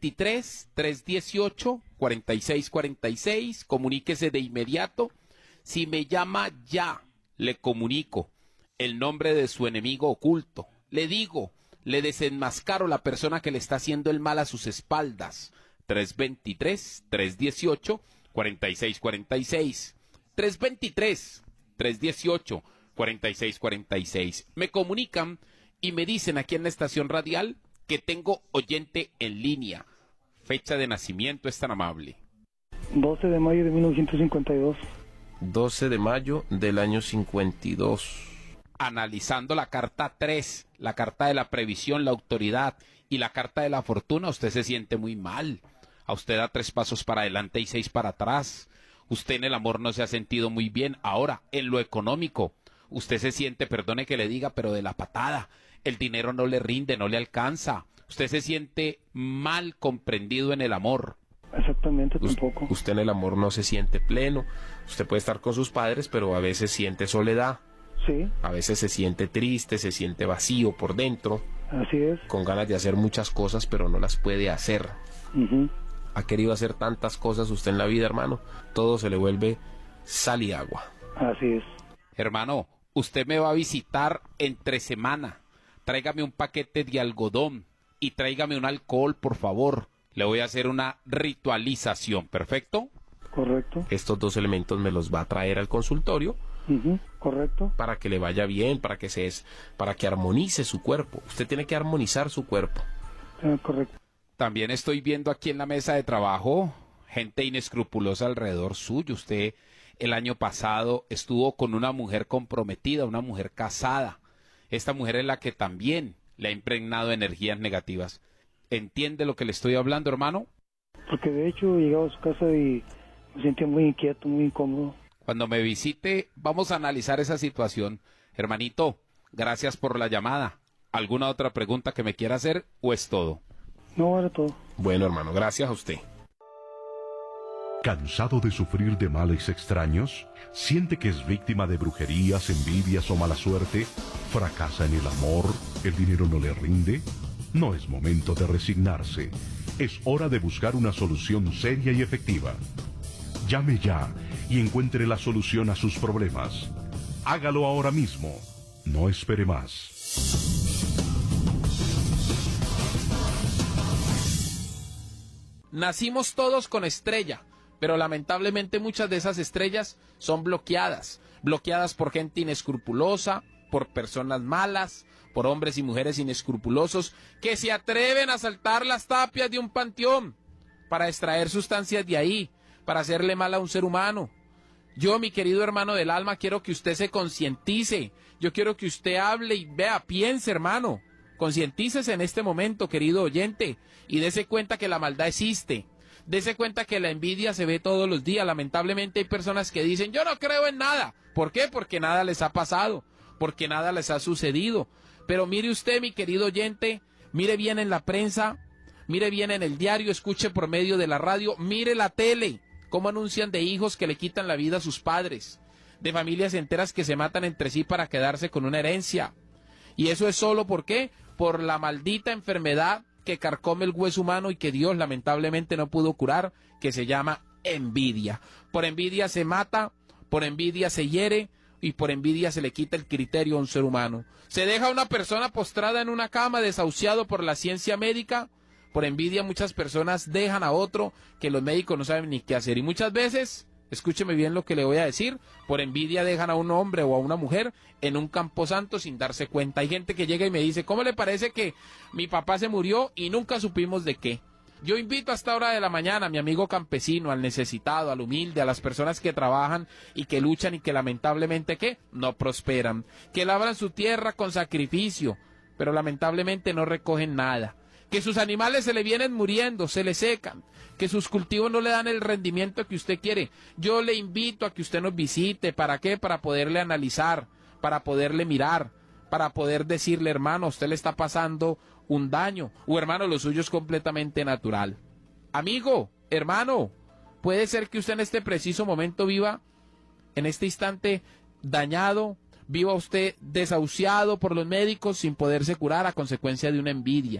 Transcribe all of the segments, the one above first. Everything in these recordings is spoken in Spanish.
323-318-4646, comuníquese de inmediato. Si me llama ya, le comunico el nombre de su enemigo oculto. Le digo, le desenmascaro la persona que le está haciendo el mal a sus espaldas. 323-318-4646. 323-318-4646. Me comunican y me dicen aquí en la estación radial que tengo oyente en línea. Fecha de nacimiento es tan amable. 12 de mayo de 1952. 12 de mayo del año 52. Analizando la carta 3, la carta de la previsión, la autoridad y la carta de la fortuna, usted se siente muy mal. A usted da 3 pasos para adelante y 6 para atrás. Usted en el amor no se ha sentido muy bien. Ahora, en lo económico, usted se siente, perdone que le diga, pero de la patada. El dinero no le rinde, no le alcanza. Usted se siente mal comprendido en el amor. Exactamente, tampoco. Usted en el amor no se siente pleno. Usted puede estar con sus padres, pero a veces siente soledad. Sí. A veces se siente triste, se siente vacío por dentro. Así es. Con ganas de hacer muchas cosas, pero no las puede hacer. Ha querido hacer tantas cosas usted en la vida, hermano. Todo se le vuelve sal y agua. Así es. Hermano, usted me va a visitar entre semana. Tráigame un paquete de algodón y tráigame un alcohol, por favor. Le voy a hacer una ritualización, ¿perfecto? Correcto. Estos 2 elementos me los va a traer al consultorio. Correcto. Para que le vaya bien, para que armonice su cuerpo. Usted tiene que armonizar su cuerpo. Correcto. También estoy viendo aquí en la mesa de trabajo gente inescrupulosa alrededor suyo. Usted el año pasado estuvo con una mujer comprometida, una mujer casada. Esta mujer es la que también le ha impregnado energías negativas. ¿Entiende lo que le estoy hablando, hermano? Porque de hecho llegaba a su casa y me sentía muy inquieto, muy incómodo. Cuando me visite, vamos a analizar esa situación. Hermanito, gracias por la llamada. ¿Alguna otra pregunta que me quiera hacer o es todo? No, era todo. Bueno, hermano, gracias a usted. ¿Cansado de sufrir de males extraños? ¿Siente que es víctima de brujerías, envidias o mala suerte? ¿Fracasa en el amor? ¿El dinero no le rinde? No es momento de resignarse. Es hora de buscar una solución seria y efectiva. Llame ya y encuentre la solución a sus problemas. Hágalo ahora mismo. No espere más. Nacimos todos con estrella, pero lamentablemente muchas de esas estrellas son bloqueadas por gente inescrupulosa, por personas malas, por hombres y mujeres inescrupulosos que se atreven a saltar las tapias de un panteón para extraer sustancias de ahí, para hacerle mal a un ser humano. Yo, mi querido hermano del alma, quiero que usted se concientice. Yo quiero que usted hable y vea, piense, hermano. Concientícese en este momento, querido oyente, y dése cuenta que la maldad existe. Dese cuenta que la envidia se ve todos los días. Lamentablemente hay personas que dicen, yo no creo en nada. ¿Por qué? Porque nada les ha pasado, porque nada les ha sucedido. Pero mire usted, mi querido oyente, mire bien en la prensa, mire bien en el diario, escuche por medio de la radio, mire la tele, cómo anuncian de hijos que le quitan la vida a sus padres, de familias enteras que se matan entre sí para quedarse con una herencia. Y eso es solo, ¿por qué? Por la maldita enfermedad que carcome el hueso humano y que Dios lamentablemente no pudo curar, que se llama envidia. Por envidia se mata, por envidia se hiere y por envidia se le quita el criterio a un ser humano. Se deja a una persona postrada en una cama, desahuciado por la ciencia médica. Por envidia muchas personas dejan a otro que los médicos no saben ni qué hacer. Y muchas veces, escúcheme bien lo que le voy a decir, por envidia dejan a un hombre o a una mujer en un camposanto sin darse cuenta. Hay gente que llega y me dice, ¿cómo le parece que mi papá se murió y nunca supimos de qué? Yo invito a esta hora de la mañana a mi amigo campesino, al necesitado, al humilde, a las personas que trabajan y que luchan y que lamentablemente, ¿qué? No prosperan. Que labran su tierra con sacrificio, pero lamentablemente no recogen nada. Que sus animales se le vienen muriendo, se le secan, que sus cultivos no le dan el rendimiento que usted quiere. Yo le invito a que usted nos visite. ¿Para qué? Para poderle analizar, para poderle mirar, para poder decirle, hermano, a usted le está pasando un daño, o hermano, lo suyo es completamente natural. Amigo, hermano, puede ser que usted en este preciso momento viva, en este instante, dañado, viva usted desahuciado por los médicos sin poderse curar a consecuencia de una envidia,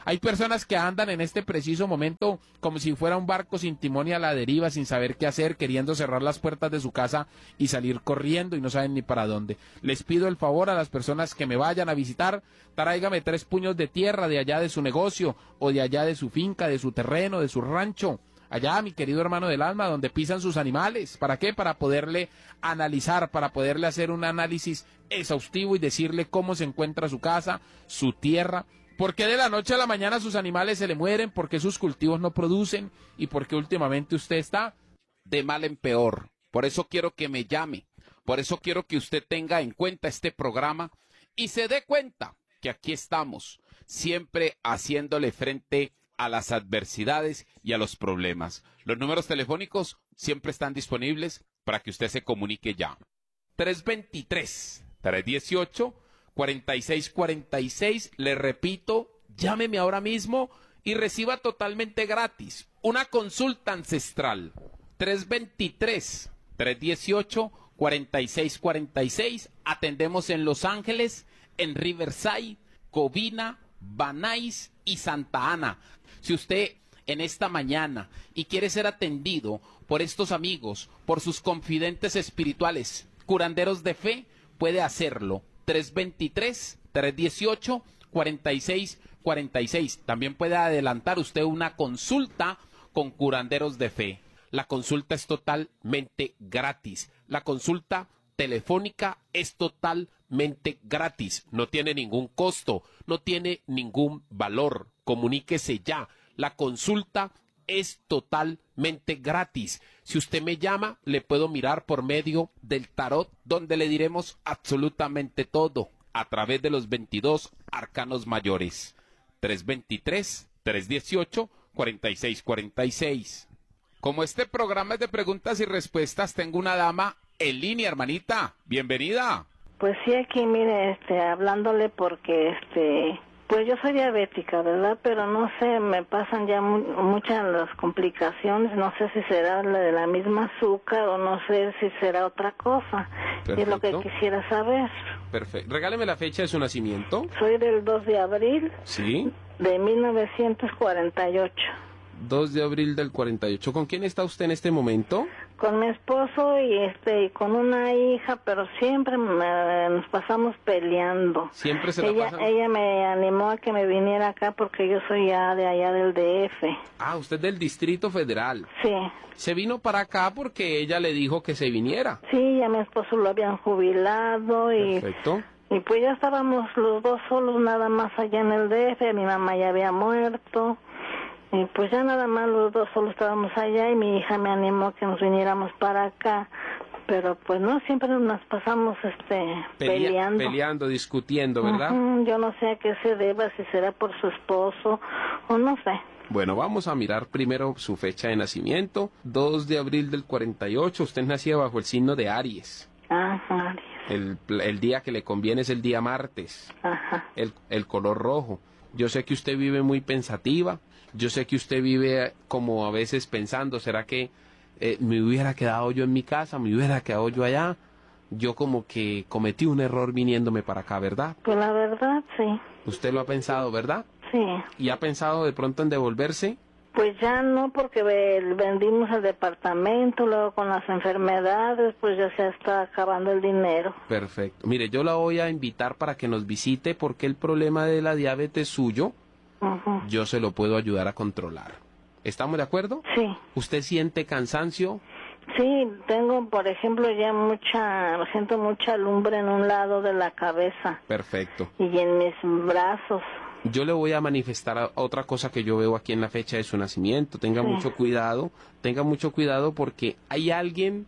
Hay personas que andan en este preciso momento como si fuera un barco sin timón y a la deriva, sin saber qué hacer, queriendo cerrar las puertas de su casa y salir corriendo y no saben ni para dónde. Les pido el favor a las personas que me vayan a visitar, tráigame 3 puños de tierra de allá de su negocio o de allá de su finca, de su terreno, de su rancho. Allá, mi querido hermano del alma, donde pisan sus animales. ¿Para qué? Para poderle analizar, para poderle hacer un análisis exhaustivo y decirle cómo se encuentra su casa, su tierra. ¿Por qué de la noche a la mañana sus animales se le mueren? ¿Por qué sus cultivos no producen? ¿Y por qué últimamente usted está de mal en peor? Por eso quiero que me llame. Por eso quiero que usted tenga en cuenta este programa y se dé cuenta que aquí estamos, siempre haciéndole frente a las adversidades y a los problemas. Los números telefónicos siempre están disponibles para que usted se comunique ya. 323-318-4646. Le repito, llámeme ahora mismo y reciba totalmente gratis una consulta ancestral. 323-318-4646. Atendemos en Los Ángeles, en Riverside, Covina, Van Nuys y Santa Ana. Si usted en esta mañana y quiere ser atendido por estos amigos, por sus confidentes espirituales, curanderos de fe, puede hacerlo. 323-318-4646. También puede adelantar usted una consulta con curanderos de fe. La consulta es totalmente gratis. La consulta telefónica es totalmente gratis. No tiene ningún costo, no tiene ningún valor. Comuníquese ya. La consulta es totalmente gratis. Si usted me llama, le puedo mirar por medio del tarot, donde le diremos absolutamente todo a través de los 22 arcanos mayores. 323-318-4646. Como este programa es de preguntas y respuestas, tengo una dama en línea, hermanita. Bienvenida. Pues sí, aquí mire, hablándole porque pues yo soy diabética, ¿verdad? Pero no sé, me pasan ya muchas las complicaciones, no sé si será la de la misma azúcar o no sé si será otra cosa. Perfecto. Es lo que quisiera saber. Perfecto. Regáleme la fecha de su nacimiento. Soy del 2 de abril Sí. de 1948. 2 de abril del 48. ¿Con quién está usted en este momento? Con mi esposo y con una hija, pero siempre nos pasamos peleando. Siempre se la pasan. Ella me animó a que me viniera acá porque yo soy ya de allá del DF. Ah, usted del Distrito Federal. Sí. Se vino para acá porque ella le dijo que se viniera. Sí, ya mi esposo lo habían jubilado y... Perfecto. Y pues ya estábamos los dos solos nada más allá en el DF, mi mamá ya había muerto. Y pues ya nada más los dos solo estábamos allá y mi hija me animó que nos viniéramos para acá. Pero pues no, siempre nos pasamos peleando. Peleando, discutiendo, ¿verdad? Yo no sé a qué se deba, si será por su esposo o no sé. Bueno, vamos a mirar primero su fecha de nacimiento. 2 de abril del 48. Usted nacía bajo el signo de Aries. Ajá. El día que le conviene es el día martes. Ajá. El color rojo. Yo sé que usted vive muy pensativa. Yo sé que usted vive como a veces pensando, ¿será que me hubiera quedado yo en mi casa? ¿Me hubiera quedado yo allá? Yo como que cometí un error viniéndome para acá, ¿verdad? Pues la verdad, sí. Usted lo ha pensado, ¿verdad? Sí. ¿Y ha pensado de pronto en devolverse? Pues ya no, porque vendimos el departamento, luego con las enfermedades, pues ya se está acabando el dinero. Perfecto. Mire, yo la voy a invitar para que nos visite porque el problema de la diabetes suyo, yo se lo puedo ayudar a controlar. ¿Estamos de acuerdo? Sí. ¿Usted siente cansancio? Sí, tengo, por ejemplo, ya siento mucha lumbre en un lado de la cabeza. Perfecto. Y en mis brazos. Yo le voy a manifestar otra cosa que yo veo aquí en la fecha de su nacimiento. Tenga mucho cuidado porque hay alguien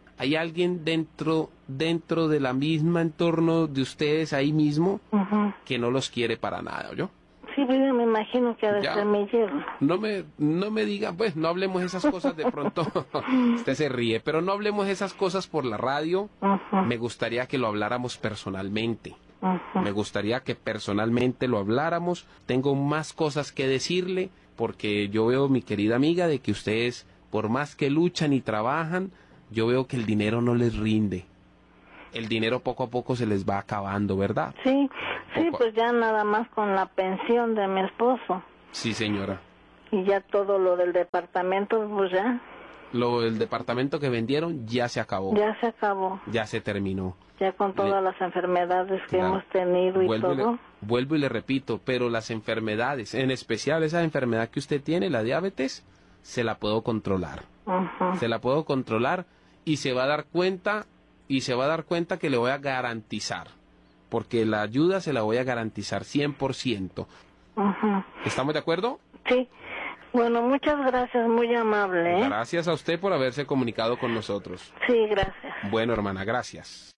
dentro de la misma entorno de ustedes ahí mismo que no los quiere para nada, ¿oyó? Sí, pues yo me imagino que ha de ser mi yerno. No me diga, pues no hablemos esas cosas de pronto. Usted se ríe, pero no hablemos esas cosas por la radio. Me gustaría que lo habláramos personalmente. Me gustaría que personalmente lo habláramos. Tengo más cosas que decirle porque yo veo, mi querida amiga, de que ustedes, por más que luchan y trabajan, yo veo que el dinero no les rinde. El dinero poco a poco se les va acabando, ¿verdad? Sí, pues ya nada más con la pensión de mi esposo. Sí, señora. Y ya todo lo del departamento, pues ya. Lo del departamento que vendieron ya se acabó. Ya se acabó. Ya se terminó. Ya con todas las enfermedades que Claro. hemos tenido y todo. Vuelvo y le repito, pero las enfermedades, en especial esa enfermedad que usted tiene, la diabetes, se la puedo controlar. Ajá. Se la puedo controlar y se va a dar cuenta que le voy a garantizar, porque la ayuda se la voy a garantizar 100%. Ajá. ¿Estamos de acuerdo? Sí. Bueno, muchas gracias, muy amable. Gracias a usted por haberse comunicado con nosotros. Sí, gracias. Bueno, hermana, gracias.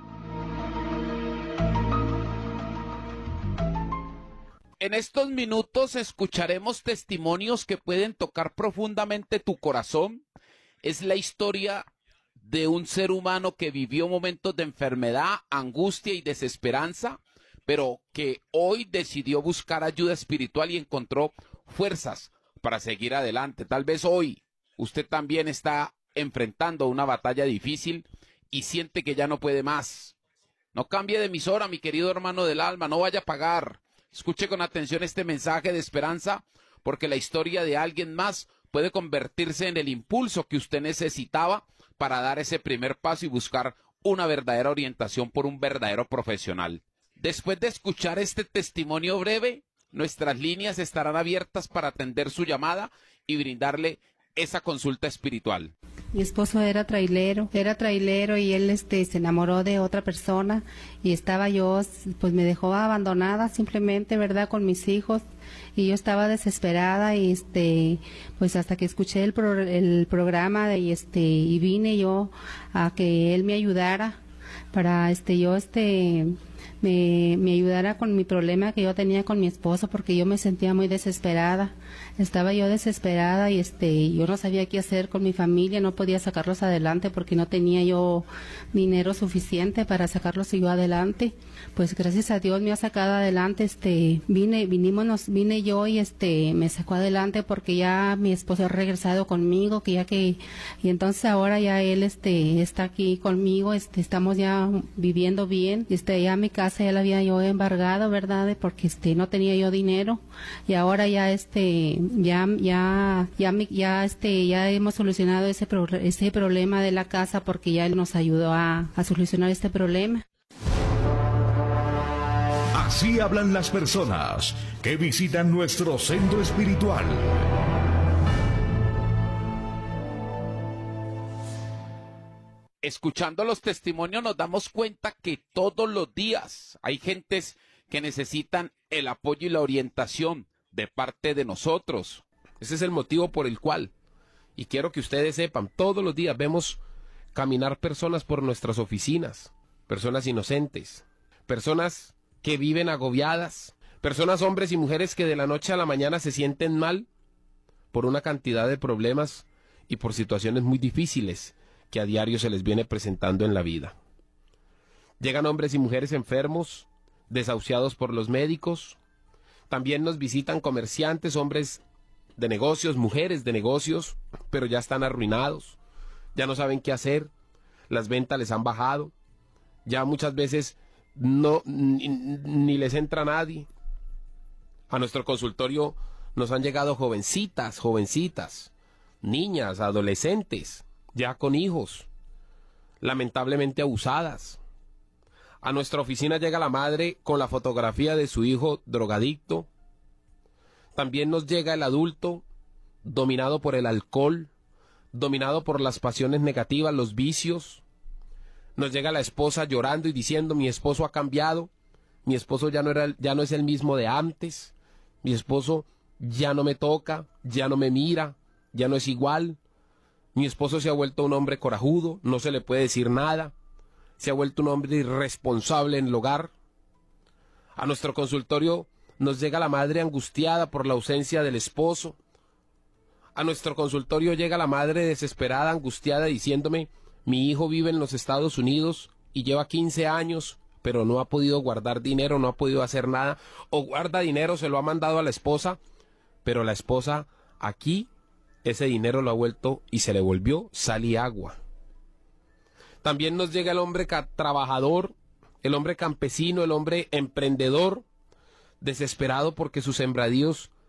En estos minutos escucharemos testimonios que pueden tocar profundamente tu corazón. Es la historia de un ser humano que vivió momentos de enfermedad, angustia y desesperanza, pero que hoy decidió buscar ayuda espiritual y encontró fuerzas para seguir adelante. Tal vez hoy usted también está enfrentando una batalla difícil y siente que ya no puede más. No cambie de emisora, mi querido hermano del alma, no vaya a pagar. Escuche con atención este mensaje de esperanza, porque la historia de alguien más puede convertirse en el impulso que usted necesitaba para dar ese primer paso y buscar una verdadera orientación por un verdadero profesional. Después de escuchar este testimonio breve, nuestras líneas estarán abiertas para atender su llamada y brindarle esa consulta espiritual. Mi esposo era trailero y él se enamoró de otra persona y estaba yo, pues me dejó abandonada simplemente, ¿verdad?, con mis hijos, y yo estaba desesperada y pues hasta que escuché el programa y vine yo a que él me ayudara para me ayudara con mi problema que yo tenía con mi esposo, porque yo me sentía muy desesperada. Estaba yo desesperada y yo no sabía qué hacer con mi familia, no podía sacarlos adelante porque no tenía yo dinero suficiente para sacarlos yo adelante. Pues gracias a Dios me ha sacado adelante, vine yo y me sacó adelante porque ya mi esposo ha regresado conmigo, y entonces ahora ya él está aquí conmigo, estamos ya viviendo bien, ya mi casa ya la había yo embargado, ¿verdad?, porque no tenía yo dinero, y ahora ya ya hemos solucionado ese problema de la casa, porque ya él nos ayudó a solucionar este problema. Así hablan las personas que visitan nuestro centro espiritual. Escuchando los testimonios nos damos cuenta que todos los días hay gentes que necesitan el apoyo y la orientación de parte de nosotros. Ese es el motivo por el cual, y quiero que ustedes sepan, todos los días vemos caminar personas por nuestras oficinas, personas inocentes, personas que viven agobiadas, personas, hombres y mujeres que de la noche a la mañana se sienten mal por una cantidad de problemas y por situaciones muy difíciles que a diario se les viene presentando en la vida. Llegan hombres y mujeres enfermos, desahuciados por los médicos. También nos visitan comerciantes, hombres de negocios, mujeres de negocios, pero ya están arruinados, ya no saben qué hacer, las ventas les han bajado, ya muchas veces ni les entra nadie. A nuestro consultorio nos han llegado jovencitas, niñas, adolescentes, ya con hijos, lamentablemente abusadas. A nuestra oficina llega la madre con la fotografía de su hijo drogadicto. También nos llega el adulto dominado por el alcohol, dominado por las pasiones negativas, los vicios. Nos llega la esposa llorando y diciendo: mi esposo ha cambiado, mi esposo ya no es el mismo de antes, mi esposo ya no me toca, ya no me mira, ya no es igual, mi esposo se ha vuelto un hombre corajudo, no se le puede decir nada, se ha vuelto un hombre irresponsable en el hogar. A nuestro consultorio nos llega la madre angustiada por la ausencia del esposo. A nuestro consultorio llega la madre desesperada, angustiada, diciéndome: mi hijo vive en los Estados Unidos y lleva 15 años, pero no ha podido guardar dinero, no ha podido hacer nada, o guarda dinero, se lo ha mandado a la esposa, pero la esposa aquí ese dinero lo ha vuelto y se le volvió sal y agua. También nos llega el hombre trabajador, el hombre campesino, el hombre emprendedor, desesperado porque sus sembradíos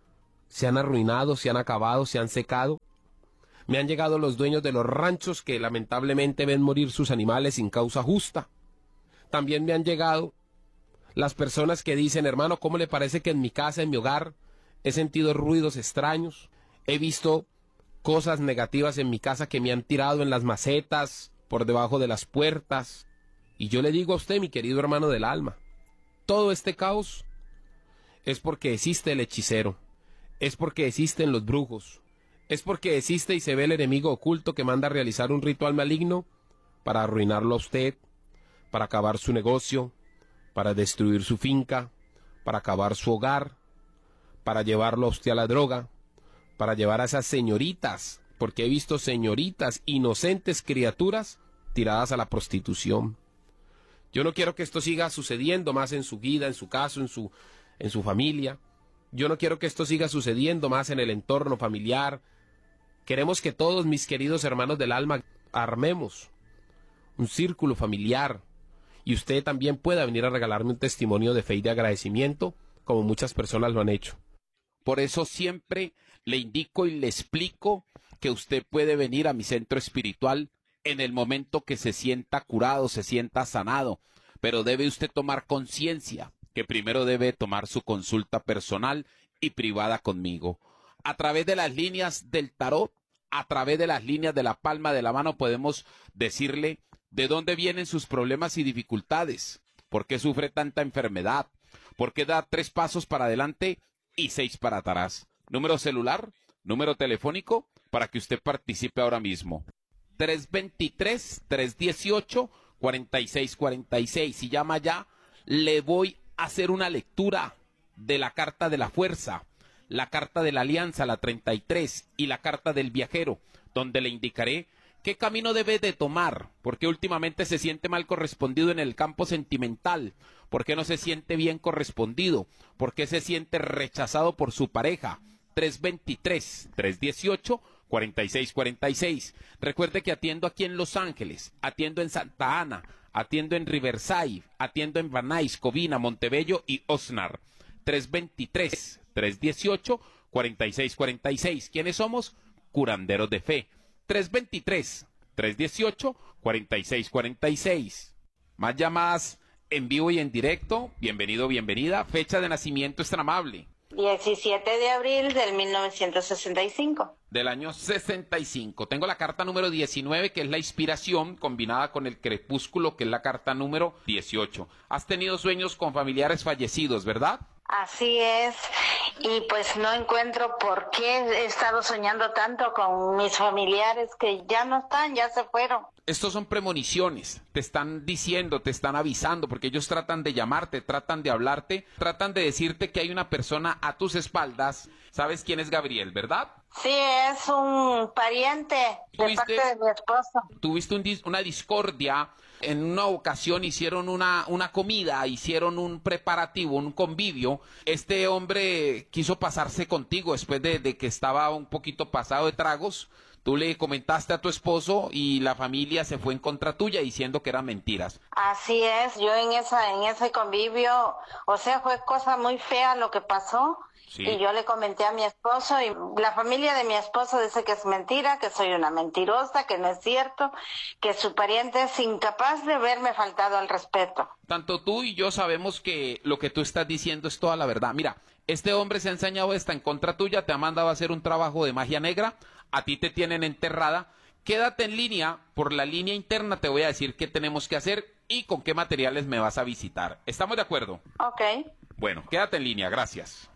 se han arruinado, se han acabado, se han secado. Me han llegado los dueños de los ranchos que lamentablemente ven morir sus animales sin causa justa. También me han llegado las personas que dicen, hermano, ¿cómo le parece que en mi casa, en mi hogar, he sentido ruidos extraños? He visto cosas negativas en mi casa que me han tirado en las macetas, por debajo de las puertas. Y yo le digo a usted, mi querido hermano del alma, todo este caos es porque existe el hechicero, es porque existen los brujos, es porque existe y se ve el enemigo oculto que manda a realizar un ritual maligno para arruinarlo a usted, para acabar su negocio, para destruir su finca, para acabar su hogar, para llevarlo a usted a la droga, para llevar a esas señoritas, porque he visto señoritas, inocentes criaturas, tiradas a la prostitución. Yo no quiero que esto siga sucediendo más en su vida, en su caso, en su familia. Yo no quiero que esto siga sucediendo más en el entorno familiar. Queremos que todos mis queridos hermanos del alma armemos un círculo familiar y usted también pueda venir a regalarme un testimonio de fe y de agradecimiento, como muchas personas lo han hecho. Por eso siempre le indico y le explico que usted puede venir a mi centro espiritual en el momento que se sienta curado, se sienta sanado, pero debe usted tomar conciencia que primero debe tomar su consulta personal y privada conmigo. A través de las líneas del tarot, a través de las líneas de la palma de la mano podemos decirle de dónde vienen sus problemas y dificultades, por qué sufre tanta enfermedad, por qué da 3 pasos para adelante y 6 para atrás. Número celular, número telefónico, para que usted participe ahora mismo. 323-318-4646. Si llama ya, le voy a hacer una lectura de la carta de la fuerza, la carta de la alianza, la 33, y la carta del viajero, donde le indicaré qué camino debe de tomar, porque últimamente se siente mal correspondido en el campo sentimental, porque no se siente bien correspondido, porque se siente rechazado por su pareja. 323-318-4646. Recuerde que atiendo aquí en Los Ángeles, atiendo en Santa Ana, atiendo en Riverside, atiendo en Van Nuys, Covina, Montebello y Oxnard. 323-318-4646. ¿Quiénes somos? Curanderos de fe. 323-318-4646. Más llamadas en vivo y en directo. Bienvenido, bienvenida. Fecha de nacimiento es tan amable. 17 de abril del 1965. Del año 65. Tengo la carta número 19, que es la inspiración, combinada con el crepúsculo, que es la carta número 18. Has tenido sueños con familiares fallecidos, ¿verdad? Así es, y pues no encuentro por qué he estado soñando tanto con mis familiares que ya no están, ya se fueron. Estos son premoniciones, te están diciendo, te están avisando, porque ellos tratan de llamarte, tratan de hablarte, tratan de decirte que hay una persona a tus espaldas. ¿Sabes quién es Gabriel, verdad? Sí, es un pariente de parte de mi esposo. Tuviste una discordia. En una ocasión hicieron una comida, hicieron un preparativo, un convivio. Este hombre quiso pasarse contigo después de que estaba un poquito pasado de tragos. Tú le comentaste a tu esposo y la familia se fue en contra tuya diciendo que eran mentiras. Así es, yo en ese convivio, o sea, fue cosa muy fea lo que pasó. Sí. Y yo le comenté a mi esposo y la familia de mi esposo dice que es mentira, que soy una mentirosa, que no es cierto, que su pariente es incapaz de haberme faltado al respeto. Tanto tú y yo sabemos que lo que tú estás diciendo es toda la verdad. Mira, este hombre se ha ensañado esta en contra tuya, te ha mandado a hacer un trabajo de magia negra, a ti te tienen enterrada. Quédate en línea, por la línea interna te voy a decir qué tenemos que hacer y con qué materiales me vas a visitar. ¿Estamos de acuerdo? Ok. Bueno, quédate en línea, gracias.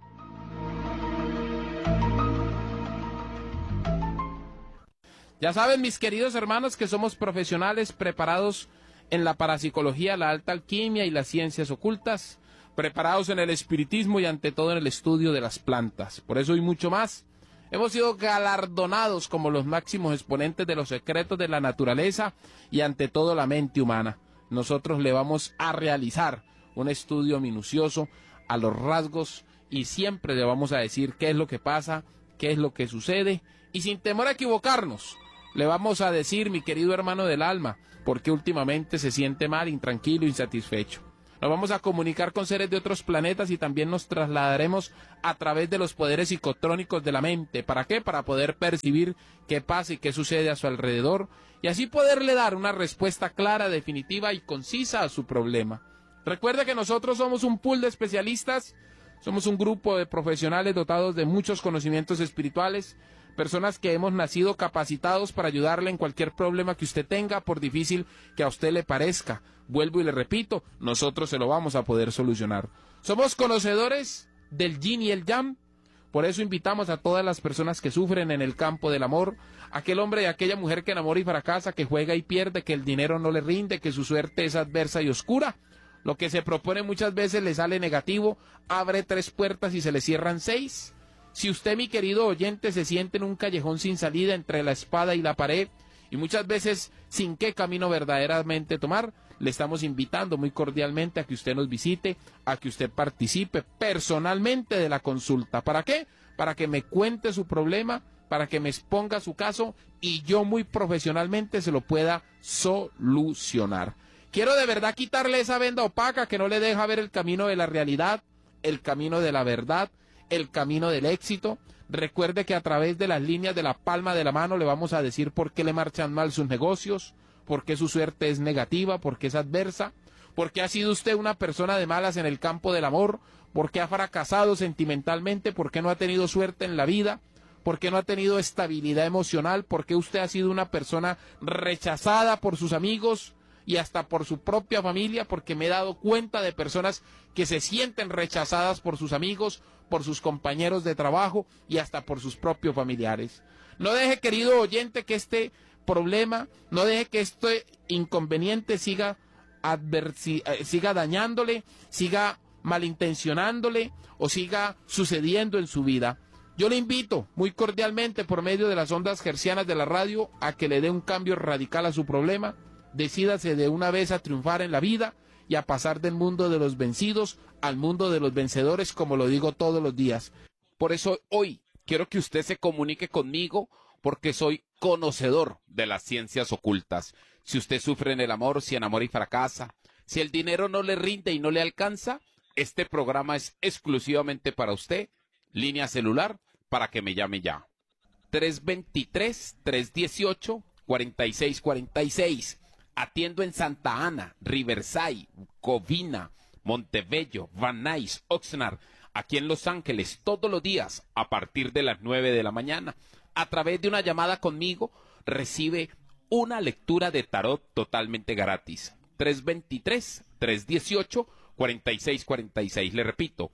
Ya saben, mis queridos hermanos, que somos profesionales preparados en la parapsicología, la alta alquimia y las ciencias ocultas, preparados en el espiritismo y ante todo en el estudio de las plantas. Por eso y mucho más, hemos sido galardonados como los máximos exponentes de los secretos de la naturaleza y ante todo la mente humana. Nosotros le vamos a realizar un estudio minucioso a los rasgos y siempre le vamos a decir qué es lo que pasa, qué es lo que sucede y sin temor a equivocarnos. Le vamos a decir, mi querido hermano del alma, por qué últimamente se siente mal, intranquilo, insatisfecho. Nos vamos a comunicar con seres de otros planetas y también nos trasladaremos a través de los poderes psicotrónicos de la mente. ¿Para qué? Para poder percibir qué pasa y qué sucede a su alrededor y así poderle dar una respuesta clara, definitiva y concisa a su problema. Recuerde que nosotros somos un pool de especialistas, somos un grupo de profesionales dotados de muchos conocimientos espirituales, personas que hemos nacido capacitados para ayudarle en cualquier problema que usted tenga, por difícil que a usted le parezca. Vuelvo y le repito, nosotros se lo vamos a poder solucionar. Somos conocedores del yin y el yang, por eso invitamos a todas las personas que sufren en el campo del amor, aquel hombre y aquella mujer que enamora y fracasa, que juega y pierde, que el dinero no le rinde, que su suerte es adversa y oscura. Lo que se propone muchas veces le sale negativo, abre 3 puertas y se le cierran 6. Si usted, mi querido oyente, se siente en un callejón sin salida entre la espada y la pared, y muchas veces sin qué camino verdaderamente tomar, le estamos invitando muy cordialmente a que usted nos visite, a que usted participe personalmente de la consulta. ¿Para qué? Para que me cuente su problema, para que me exponga su caso y yo muy profesionalmente se lo pueda solucionar. Quiero de verdad quitarle esa venda opaca que no le deja ver el camino de la realidad, el camino de la verdad, el camino del éxito. Recuerde que a través de las líneas de la palma de la mano le vamos a decir por qué le marchan mal sus negocios, por qué su suerte es negativa, por qué es adversa, por qué ha sido usted una persona de malas en el campo del amor, por qué ha fracasado sentimentalmente, por qué no ha tenido suerte en la vida, por qué no ha tenido estabilidad emocional, por qué usted ha sido una persona rechazada por sus amigos y hasta por su propia familia, porque me he dado cuenta de personas que se sienten rechazadas por sus amigos, por sus compañeros de trabajo y hasta por sus propios familiares. No deje, querido oyente, que este problema, no deje que este inconveniente siga dañándole, siga malintencionándole o siga sucediendo en su vida. Yo le invito muy cordialmente por medio de las ondas hercianas de la radio a que le dé un cambio radical a su problema. Decídase de una vez a triunfar en la vida y a pasar del mundo de los vencidos al mundo de los vencedores, como lo digo todos los días. Por eso hoy quiero que usted se comunique conmigo, porque soy conocedor de las ciencias ocultas. Si usted sufre en el amor, si enamora y fracasa, si el dinero no le rinde y no le alcanza, este programa es exclusivamente para usted. Línea celular para que me llame ya. 323-318-4646. Atiendo en Santa Ana, Riverside, Covina, Montebello, Van Nuys, Oxnard, aquí en Los Ángeles, todos los días a partir de las 9 de la mañana. A través de una llamada conmigo recibe una lectura de tarot totalmente gratis. 323-318-4646. Le repito,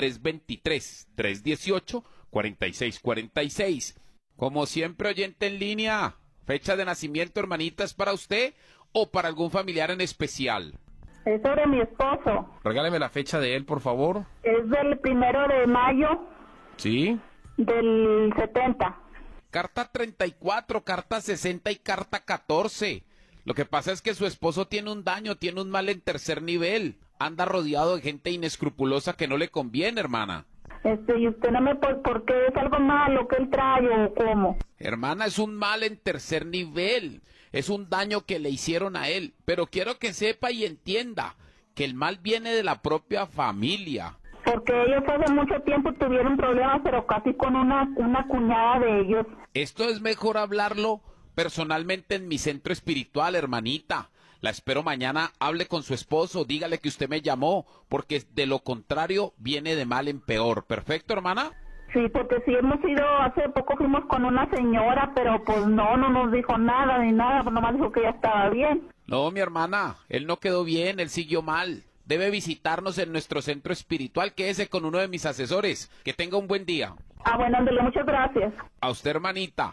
323-318-4646. Como siempre, oyente en línea, fecha de nacimiento, hermanita, ¿es para usted o para algún familiar en especial? Es sobre mi esposo. Regáleme la fecha de él, por favor. Es del 1 de mayo. ¿Sí? Del 70. Carta 34, carta 60 y carta 14. Lo que pasa es que su esposo tiene un daño, tiene un mal en 3er nivel. Anda rodeado de gente inescrupulosa que no le conviene, hermana. Y usted no me... ¿Por qué es algo malo que él trae o cómo? Hermana, es un mal en 3er nivel. Es un daño que le hicieron a él. Pero quiero que sepa y entienda que el mal viene de la propia familia. Porque ellos hace mucho tiempo tuvieron problemas, pero casi con una cuñada de ellos. Esto es mejor hablarlo personalmente en mi centro espiritual, hermanita. La espero mañana, hable con su esposo, dígale que usted me llamó, porque de lo contrario viene de mal en peor. ¿Perfecto, hermana? Sí, porque sí hemos ido, hace poco fuimos con una señora, pero pues no nos dijo nada ni nada, pues nomás dijo que ya estaba bien. No, mi hermana, él no quedó bien, él siguió mal. Debe visitarnos en nuestro centro espiritual, quédese con uno de mis asesores. Que tenga un buen día. Bueno, ándale, muchas gracias. A usted, hermanita.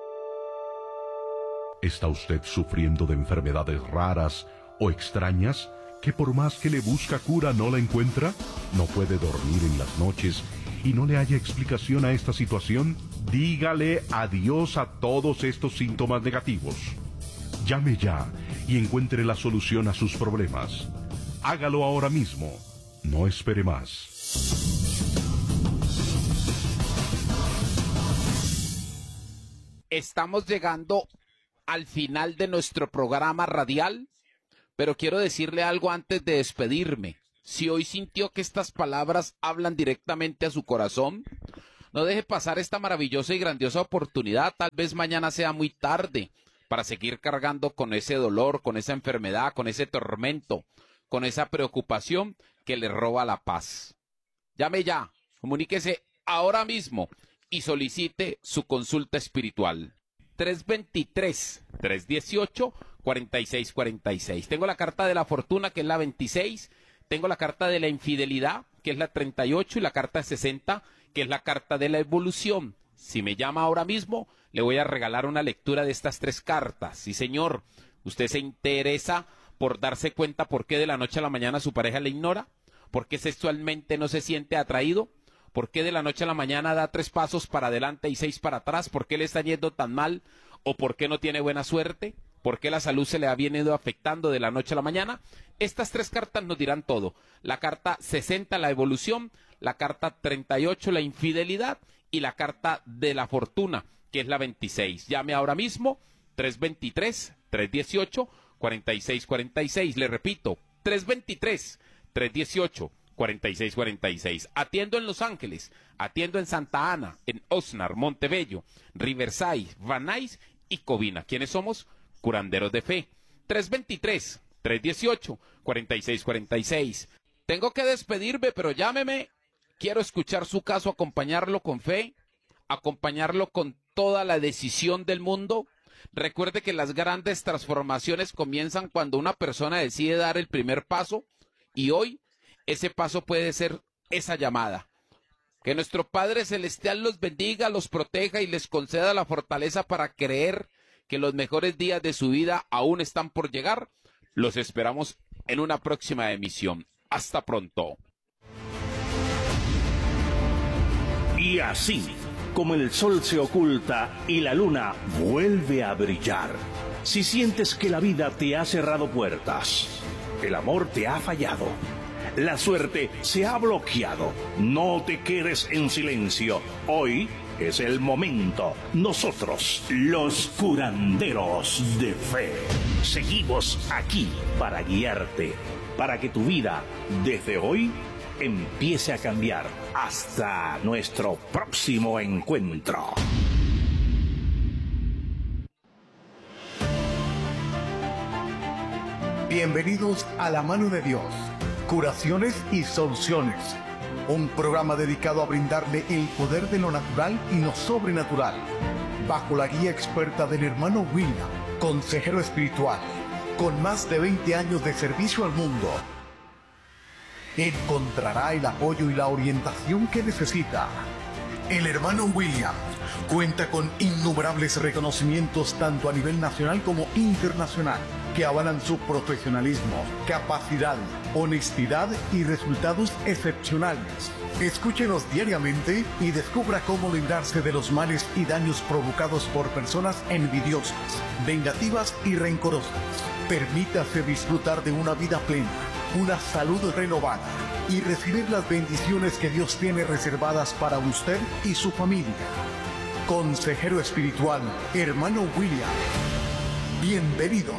¿Está usted sufriendo de enfermedades raras o extrañas que por más que le busca cura no la encuentra? ¿No puede dormir en las noches y no le haya explicación a esta situación? Dígale adiós a todos estos síntomas negativos. Llame ya y encuentre la solución a sus problemas. Hágalo ahora mismo. No espere más. Estamos llegando al final de nuestro programa radial, pero quiero decirle algo antes de despedirme. Si hoy sintió que estas palabras hablan directamente a su corazón, no deje pasar esta maravillosa y grandiosa oportunidad. Tal vez mañana sea muy tarde para seguir cargando con ese dolor, con esa enfermedad, con ese tormento, con esa preocupación que le roba la paz. Llame ya, comuníquese ahora mismo y solicite su consulta espiritual. 323-318-4646. Tengo la carta de la fortuna, que es la 26. Tengo la carta de la infidelidad, que es la 38, y la carta 60, que es la carta de la evolución. Si me llama ahora mismo, le voy a regalar una lectura de estas 3 cartas. Sí, señor, usted se interesa por darse cuenta por qué de la noche a la mañana su pareja le ignora, por qué sexualmente no se siente atraído, por qué de la noche a la mañana da 3 pasos para adelante y 6 para atrás, por qué le está yendo tan mal, o por qué no tiene buena suerte, por qué la salud se le ha venido afectando de la noche a la mañana. Estas 3 cartas nos dirán todo. La carta 60, la evolución, la carta 38, la infidelidad, y la carta de la fortuna, que es la 26. Llame ahora mismo, 323-318-4646. Le repito, 323-318-4646. Atiendo en Los Ángeles, atiendo en Santa Ana, en Oxnard, Montebello, Riverside, Van Nuys y Covina. ¿Quiénes somos? Curanderos de Fe. 323-318-4646. Tengo que despedirme, pero llámeme. Quiero escuchar su caso, acompañarlo con fe, acompañarlo con toda la decisión del mundo. Recuerde que las grandes transformaciones comienzan cuando una persona decide dar el primer paso, y hoy ese paso puede ser esa llamada. Que nuestro Padre Celestial los bendiga, los proteja y les conceda la fortaleza para creer que los mejores días de su vida aún están por llegar. Los esperamos en una próxima emisión. Hasta pronto. Y así, como el sol se oculta y la luna vuelve a brillar, si sientes que la vida te ha cerrado puertas, el amor te ha fallado, la suerte se ha bloqueado, no te quedes en silencio. Hoy es el momento. Nosotros, los curanderos de fe, seguimos aquí para guiarte, para que tu vida, desde hoy, empiece a cambiar. Hasta nuestro próximo encuentro. Bienvenidos a La Mano de Dios, Curaciones y Soluciones, un programa dedicado a brindarle el poder de lo natural y lo sobrenatural, bajo la guía experta del hermano William, consejero espiritual, con más de 20 años de servicio al mundo. Encontrará el apoyo y la orientación que necesita. El hermano William cuenta con innumerables reconocimientos tanto a nivel nacional como internacional, que avalan su profesionalismo, capacidad, honestidad y resultados excepcionales. Escúchenos diariamente y descubra cómo librarse de los males y daños provocados por personas envidiosas, vengativas y rencorosas. Permítase disfrutar de una vida plena, una salud renovada y recibir las bendiciones que Dios tiene reservadas para usted y su familia. Consejero espiritual, hermano William. Bienvenidos.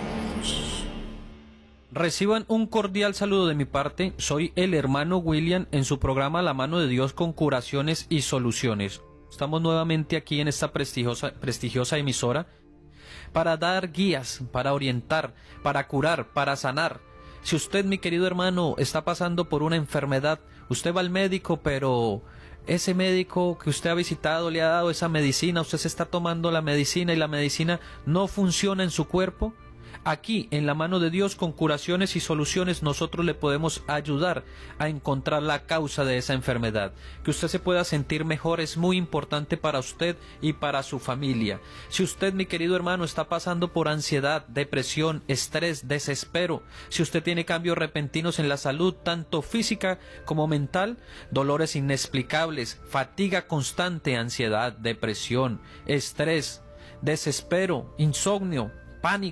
Reciban un cordial saludo de mi parte. Soy el hermano William en su programa La Mano de Dios con Curaciones y Soluciones. Estamos nuevamente aquí en esta prestigiosa emisora para dar guías, para orientar, para curar, para sanar. Si usted, mi querido hermano, está pasando por una enfermedad, usted va al médico, pero ese médico que usted ha visitado le ha dado esa medicina, usted se está tomando la medicina y la medicina no funciona en su cuerpo. Aquí, en La Mano de Dios, con Curaciones y Soluciones, nosotros le podemos ayudar a encontrar la causa de esa enfermedad. Que usted se pueda sentir mejor es muy importante para usted y para su familia. Si usted, mi querido hermano, está pasando por ansiedad, depresión, estrés, desespero, si usted tiene cambios repentinos en la salud, tanto física como mental, dolores inexplicables, fatiga constante, ansiedad, depresión, estrés, desespero, insomnio, pánico,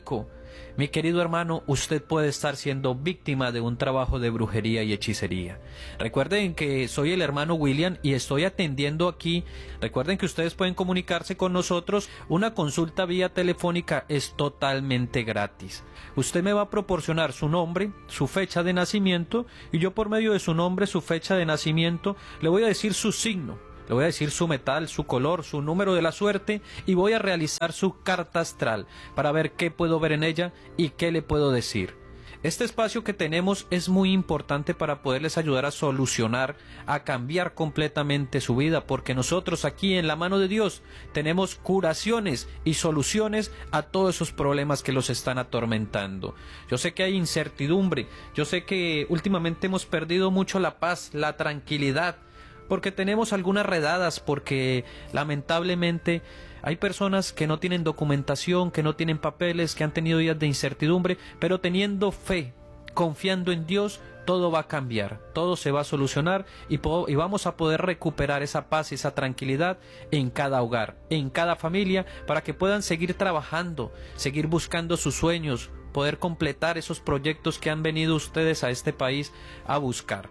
Mi querido hermano, usted puede estar siendo víctima de un trabajo de brujería y hechicería. Recuerden que soy el hermano William y estoy atendiendo aquí. Recuerden que ustedes pueden comunicarse con nosotros. Una consulta vía telefónica es totalmente gratis. Usted me va a proporcionar su nombre, su fecha de nacimiento, y yo por medio de su nombre, su fecha de nacimiento, le voy a decir su signo. Le voy a decir su metal, su color, su número de la suerte y voy a realizar su carta astral para ver qué puedo ver en ella y qué le puedo decir. Este espacio que tenemos es muy importante para poderles ayudar a solucionar, a cambiar completamente su vida, porque nosotros aquí en la mano de Dios tenemos curaciones y soluciones a todos esos problemas que los están atormentando. Yo sé que hay incertidumbre, yo sé que últimamente hemos perdido mucho la paz, la tranquilidad, porque tenemos algunas redadas, porque lamentablemente hay personas que no tienen documentación, que no tienen papeles, que han tenido días de incertidumbre, pero teniendo fe, confiando en Dios, todo va a cambiar, todo se va a solucionar y vamos a poder recuperar esa paz y esa tranquilidad en cada hogar, en cada familia, para que puedan seguir trabajando, seguir buscando sus sueños, poder completar esos proyectos que han venido ustedes a este país a buscar.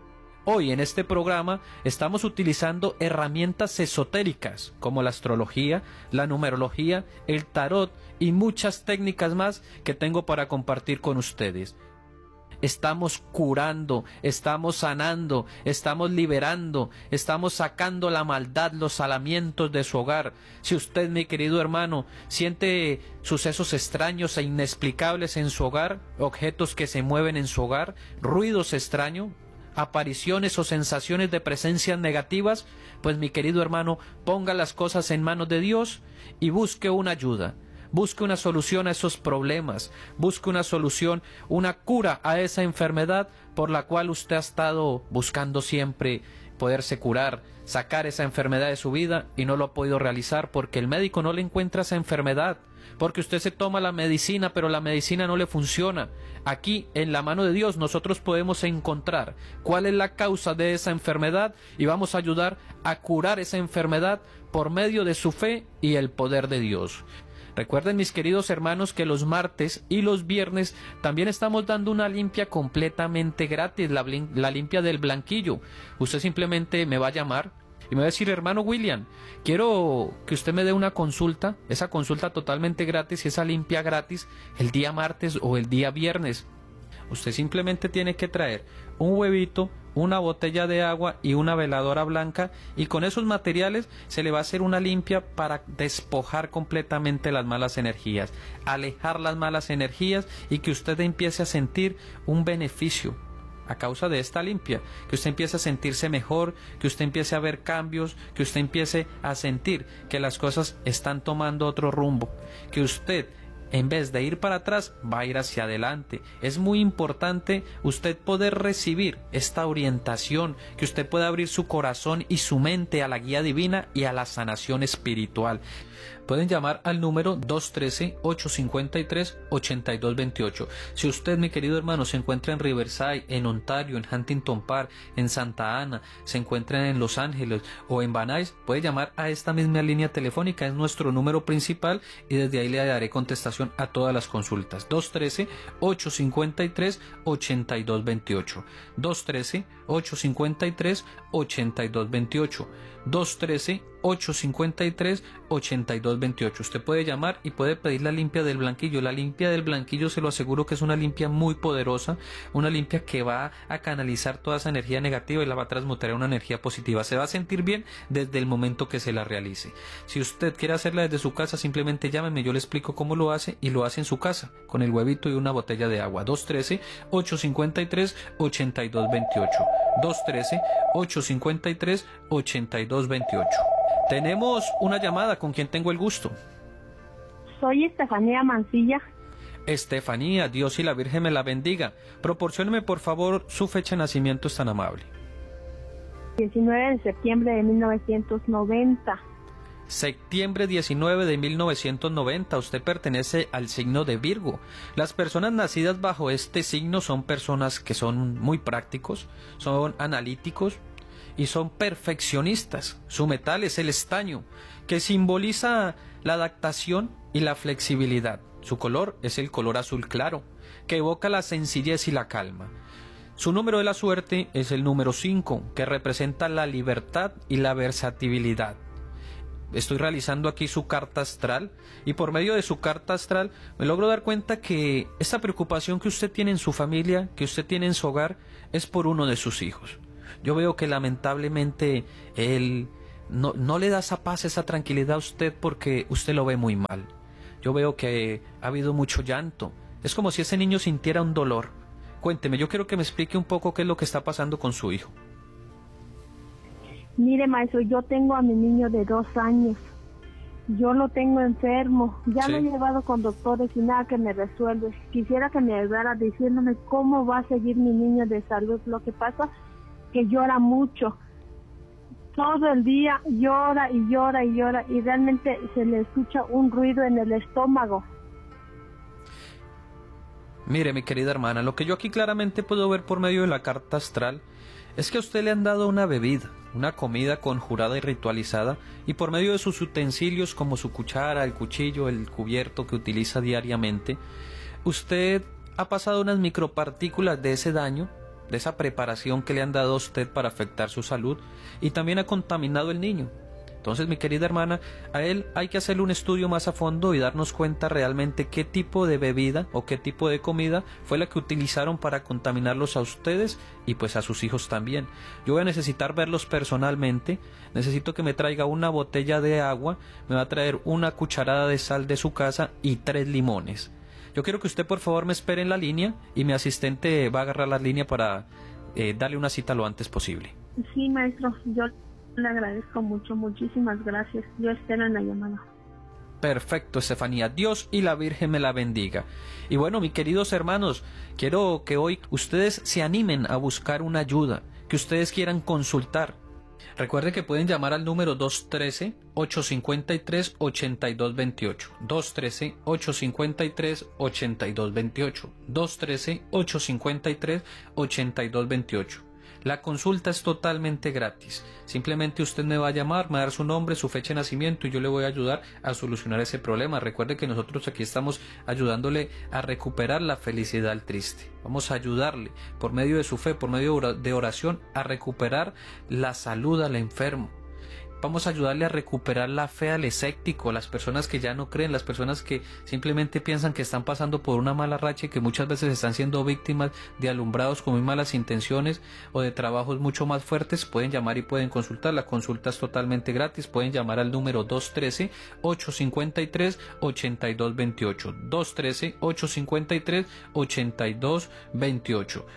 Hoy en este programa estamos utilizando herramientas esotéricas como la astrología, la numerología, el tarot y muchas técnicas más que tengo para compartir con ustedes. Estamos curando, estamos sanando, estamos liberando, estamos sacando la maldad, los salamientos de su hogar. Si usted, mi querido hermano, siente sucesos extraños e inexplicables en su hogar, objetos que se mueven en su hogar, ruidos extraños, apariciones o sensaciones de presencias negativas, pues mi querido hermano, ponga las cosas en manos de Dios y busque una ayuda, busque una solución a esos problemas, busque una solución, una cura a esa enfermedad por la cual usted ha estado buscando siempre poderse curar, sacar esa enfermedad de su vida y no lo ha podido realizar porque el médico no le encuentra esa enfermedad, porque usted se toma la medicina pero la medicina no le funciona. Aquí en la mano de Dios nosotros podemos encontrar cuál es la causa de esa enfermedad y vamos a ayudar a curar esa enfermedad por medio de su fe y el poder de Dios. Recuerden, mis queridos hermanos, que los martes y los viernes también estamos dando una limpia completamente gratis, la limpia del blanquillo. Usted simplemente me va a llamar y me va a decir: hermano William, quiero que usted me dé una consulta, esa consulta totalmente gratis y esa limpia gratis el día martes o el día viernes. Usted simplemente tiene que traer un huevito, una botella de agua y una veladora blanca, y con esos materiales se le va a hacer una limpia para despojar completamente las malas energías, alejar las malas energías y que usted empiece a sentir un beneficio a causa de esta limpia, que usted empiece a sentirse mejor, que usted empiece a ver cambios, que usted empiece a sentir que las cosas están tomando otro rumbo, que usted, en vez de ir para atrás, va a ir hacia adelante. Es muy importante usted poder recibir esta orientación, que usted pueda abrir su corazón y su mente a la guía divina y a la sanación espiritual. Pueden llamar al número 213-853-8228. Si usted, mi querido hermano, se encuentra en Riverside, en Ontario, en Huntington Park, en Santa Ana, se encuentra en Los Ángeles o en Van Nuys, puede llamar a esta misma línea telefónica, es nuestro número principal y desde ahí le daré contestación a todas las consultas. 213-853-8228. 213-853-8228. 213-853-8228. Usted puede llamar y puede pedir la limpia del blanquillo. La limpia del blanquillo, se lo aseguro que es una limpia muy poderosa, una limpia que va a canalizar toda esa energía negativa y la va a transmutar en una energía positiva. Se va a sentir bien desde el momento que se la realice. Si usted quiere hacerla desde su casa, simplemente llámeme, yo le explico cómo lo hace y lo hace en su casa, con el huevito y una botella de agua. 213-853-8228. 213-853-8228. Tenemos una llamada. ¿Con quién tengo el gusto? Soy Estefanía Mancilla. Estefanía, Dios y la Virgen me la bendiga. Proporcióneme por favor su fecha de nacimiento, es tan amable. 19 de septiembre de 1990. Septiembre 19 de 1990. Usted pertenece al signo de Virgo. Las personas nacidas bajo este signo son personas que son muy prácticos, son analíticos y son perfeccionistas. Su metal es el estaño, que simboliza la adaptación y la flexibilidad. Su color es el color azul claro, que evoca la sencillez y la calma. Su número de la suerte es el número 5, que representa la libertad y la versatilidad. Estoy realizando aquí su carta astral y por medio de su carta astral me logro dar cuenta que esta preocupación que usted tiene en su familia, que usted tiene en su hogar, es por uno de sus hijos. Yo veo que lamentablemente él no le da esa paz, esa tranquilidad a usted porque usted lo ve muy mal. Yo veo que ha habido mucho llanto. Es como si ese niño sintiera un dolor. Cuénteme, yo quiero que me explique un poco qué es lo que está pasando con su hijo. Mire, maestro, yo tengo a mi niño de 2 años. Yo lo tengo enfermo. Ya lo he llevado con doctores y nada que me resuelve. Quisiera que me ayudara diciéndome cómo va a seguir mi niño de salud. Lo que pasa que llora mucho. Todo el día llora y llora y llora y realmente se le escucha un ruido en el estómago. Mire, mi querida hermana, lo que yo aquí claramente puedo ver por medio de la carta astral es que a usted le han dado una bebida, una comida conjurada y ritualizada, y por medio de sus utensilios como su cuchara, el cuchillo, el cubierto que utiliza diariamente, usted ha pasado unas micropartículas de ese daño, de esa preparación que le han dado a usted para afectar su salud, y también ha contaminado el niño. Entonces, mi querida hermana, a él hay que hacerle un estudio más a fondo y darnos cuenta realmente qué tipo de bebida o qué tipo de comida fue la que utilizaron para contaminarlos a ustedes y pues a sus hijos también. Yo voy a necesitar verlos personalmente, necesito que me traiga una botella de agua, me va a traer una cucharada de sal de su casa y 3 limones. Yo quiero que usted por favor me espere en la línea y mi asistente va a agarrar la línea para darle una cita lo antes posible. Sí, maestro, yo le agradezco mucho, muchísimas gracias. Yo espero en la llamada. Perfecto, Estefanía. Dios y la Virgen me la bendiga. Y bueno, mis queridos hermanos, quiero que hoy ustedes se animen a buscar una ayuda, que ustedes quieran consultar. Recuerden que pueden llamar al número 213-853-8228. 213-853-8228. 213-853-8228. La consulta es totalmente gratis. Simplemente usted me va a llamar, me va a dar su nombre, su fecha de nacimiento y yo le voy a ayudar a solucionar ese problema. Recuerde que nosotros aquí estamos ayudándole a recuperar la felicidad al triste. Vamos a ayudarle por medio de su fe, por medio de oración, a recuperar la salud al enfermo. Vamos a ayudarle a recuperar la fe al escéptico, las personas que ya no creen, las personas que simplemente piensan que están pasando por una mala racha y que muchas veces están siendo víctimas de alumbrados con muy malas intenciones o de trabajos mucho más fuertes. Pueden llamar y pueden consultar. La consulta es totalmente gratis. Pueden llamar al número 213-853-8228. 213-853-8228.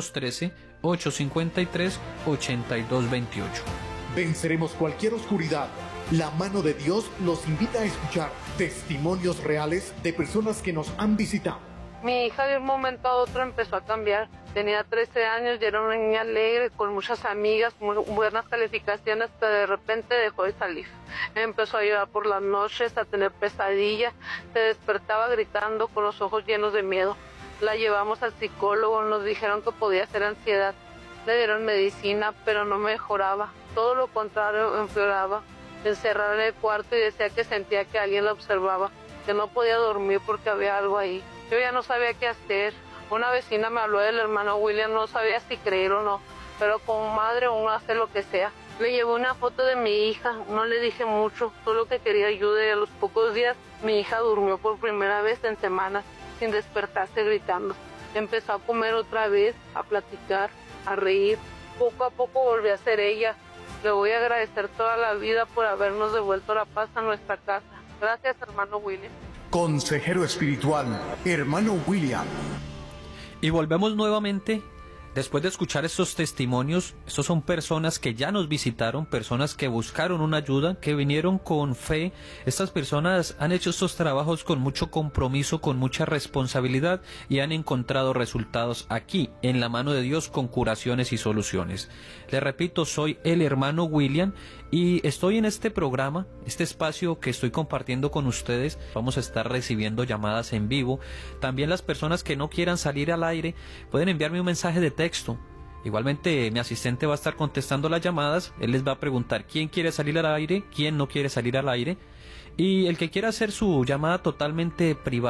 213-853-8228. Venceremos cualquier oscuridad. La mano de Dios los invita a escuchar testimonios reales de personas que nos han visitado. Mi hija de un momento a otro empezó a cambiar. Tenía 13 años y era una niña alegre, con muchas amigas, muy buenas calificaciones, pero de repente dejó de salir. Empezó a llorar por las noches, a tener pesadillas, se despertaba gritando con los ojos llenos de miedo. La llevamos al psicólogo, nos dijeron que podía ser ansiedad. Le dieron medicina, pero no mejoraba. Todo lo contrario, empeoraba. Encerrada en el cuarto y decía que sentía que alguien la observaba, que no podía dormir porque había algo ahí. Yo ya no sabía qué hacer. Una vecina me habló del hermano William, no sabía si creer o no, pero como madre uno hace lo que sea. Le llevé una foto de mi hija, no le dije mucho, solo que quería ayuda y a los pocos días mi hija durmió por primera vez en semanas, sin despertarse gritando. Empezó a comer otra vez, a platicar, a reír. Poco a poco volvió a ser ella. Le voy a agradecer toda la vida por habernos devuelto la paz a nuestra casa. Gracias, hermano William. Consejero espiritual, hermano William. Y volvemos nuevamente. Después de escuchar estos testimonios, estos son personas que ya nos visitaron, personas que buscaron una ayuda, que vinieron con fe. Estas personas han hecho estos trabajos con mucho compromiso, con mucha responsabilidad y han encontrado resultados aquí, en la mano de Dios, con curaciones y soluciones. Les repito, soy el hermano William y estoy en este programa, este espacio que estoy compartiendo con ustedes. Vamos a estar recibiendo llamadas en vivo. También las personas que no quieran salir al aire pueden enviarme un mensaje de texto. Igualmente mi asistente va a estar contestando las llamadas. Él les va a preguntar quién quiere salir al aire, quién no quiere salir al aire. Y el que quiera hacer su llamada totalmente privada,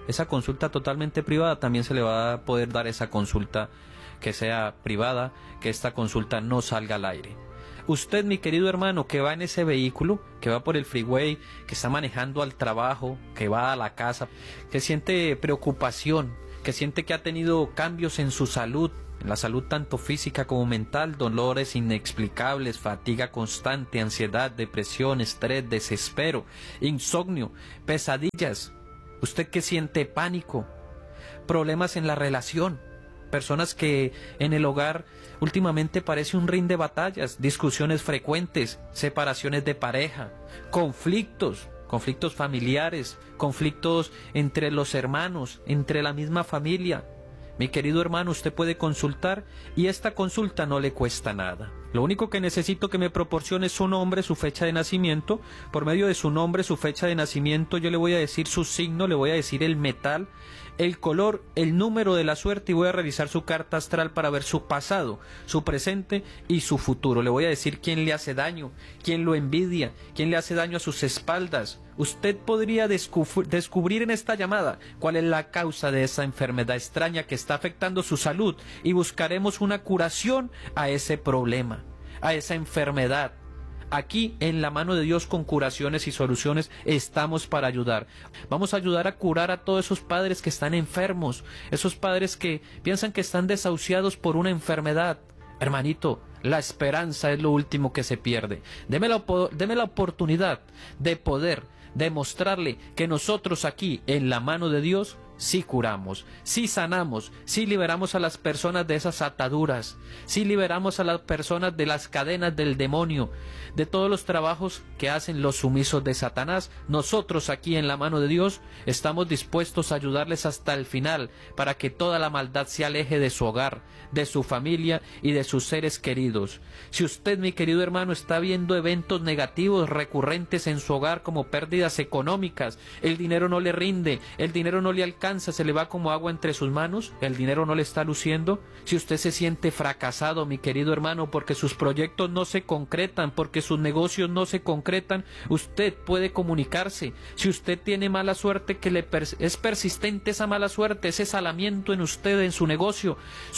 esa consulta totalmente privada, también se le va a poder dar esa consulta que sea privada, que esta consulta no salga al aire. Usted, mi querido hermano, que va en ese vehículo, que va por el freeway, que está manejando al trabajo, que va a la casa, que siente preocupación, que siente que ha tenido cambios en su salud, en la salud tanto física como mental, dolores inexplicables, fatiga constante, ansiedad, depresión, estrés, desespero, insomnio, pesadillas. Usted que siente pánico, problemas en la relación, personas que en el hogar últimamente parece un ring de batallas, discusiones frecuentes, separaciones de pareja, conflictos familiares, conflictos entre los hermanos, entre la misma familia. Mi querido hermano, usted puede consultar y esta consulta no le cuesta nada. Lo único que necesito que me proporcione es su nombre, su fecha de nacimiento. Por medio de su nombre, su fecha de nacimiento, yo le voy a decir su signo, le voy a decir el metal, el color, el número de la suerte y voy a revisar su carta astral para ver su pasado, su presente y su futuro. Le voy a decir quién le hace daño, quién lo envidia, quién le hace daño a sus espaldas. Usted podría descubrir en esta llamada cuál es la causa de esa enfermedad extraña que está afectando su salud y buscaremos una curación a ese problema, a esa enfermedad. Aquí en la mano de Dios con curaciones y soluciones estamos para ayudar. Vamos a ayudar a curar a todos esos padres que están enfermos, esos padres que piensan que están desahuciados por una enfermedad. Hermanito, la esperanza es lo último que se pierde. Deme la oportunidad de poder demostrarle que nosotros aquí en la mano de Dios sí curamos, sí sanamos, sí liberamos a las personas de esas ataduras, sí liberamos a las personas de las cadenas del demonio, de todos los trabajos que hacen los sumisos de Satanás. Nosotros aquí en la mano de Dios estamos dispuestos a ayudarles hasta el final para que toda la maldad se aleje de su hogar, de su familia y de sus seres queridos. Si usted, mi querido hermano, está viendo eventos negativos recurrentes en su hogar como pérdidas económicas, el dinero no le rinde, el dinero no le alcanza, se le va como agua entre sus manos, el dinero no le está luciendo, si usted se siente fracasado, mi querido hermano, porque sus proyectos no se concretan, porque sus negocios no se concretan, usted puede comunicarse. Si usted tiene mala suerte, que es persistente esa mala suerte, ese salamiento en usted, en su negocio